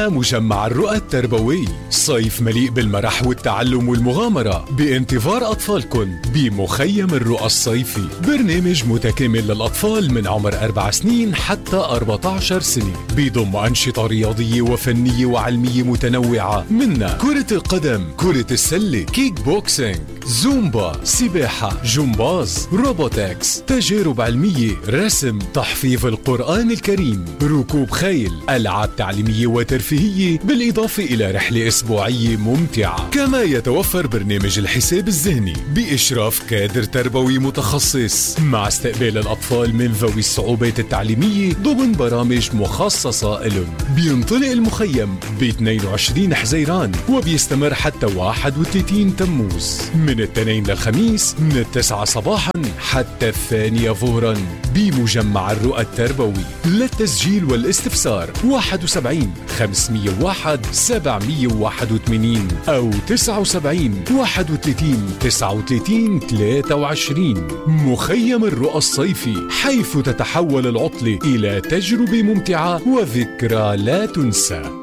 هنا مجمع الرؤى التربوي، صيف مليء بالمرح والتعلم والمغامرة بانتظار أطفالكم بمخيم الرؤى الصيفي، برنامج متكامل للأطفال من عمر 4 سنين حتى 14 سنة، بيضم أنشطة رياضية وفنية وعلمية متنوعة منها كرة القدم، كرة السلة، كيك بوكسينج، زومبا، سباحة، جمباز، روبوتكس، تجارب علمية، رسم، تحفيظ القرآن الكريم، ركوب خيل، ألعاب تعليمية وترفيهية، بالإضافة إلى رحلة أسبوعية ممتعة. كما يتوفر برنامج الحساب الذهني بإشراف كادر تربوي متخصص، مع استقبال الأطفال من ذوي الصعوبات التعليمية ضمن برامج مخصصة لهم. بينطلق المخيم ب 22 حزيران وبيستمر حتى 31 تموز، من الاثنين للخميس من 9 صباحا حتى 2 ظهرا بمجمع الرؤى التربوي. للتسجيل والاستفسار 71 501 781 أو 79 31 39 23. مخيم الرؤى الصيفي، حيث تتحول العطلة إلى تجربة ممتعة وذكرى لا تنسى.